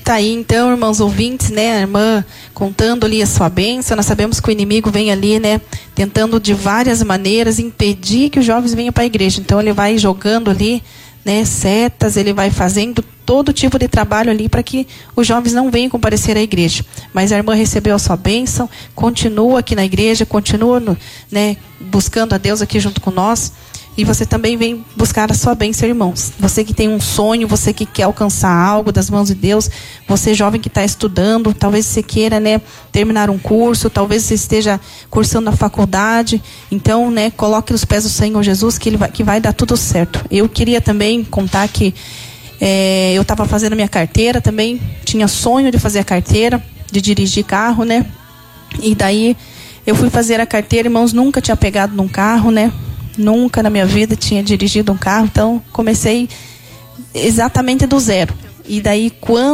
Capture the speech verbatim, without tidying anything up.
Tá aí então, irmãos ouvintes, né, a irmã contando ali a sua bênção. Nós sabemos que o inimigo vem ali, né, tentando de várias maneiras impedir que os jovens venham para a igreja. Então ele vai jogando ali, né, setas, ele vai fazendo todo tipo de trabalho ali para que os jovens não venham comparecer à igreja. Mas a irmã recebeu a sua bênção, continua aqui na igreja, continua no, né, buscando a Deus aqui junto com nós. E você também vem buscar a sua bênção, irmãos. Você que tem um sonho, você que quer alcançar algo das mãos de Deus, você jovem que está estudando, talvez você queira, né, terminar um curso, talvez você esteja cursando na faculdade. Então, né, coloque nos pés do Senhor Jesus que, ele vai, que vai dar tudo certo. Eu queria também contar que é, eu estava fazendo a minha carteira também, tinha sonho de fazer a carteira, de dirigir carro, né? E daí eu fui fazer a carteira, irmãos, nunca tinha pegado num carro, né? Nunca na minha vida tinha dirigido um carro, então comecei exatamente do zero. E daí, quando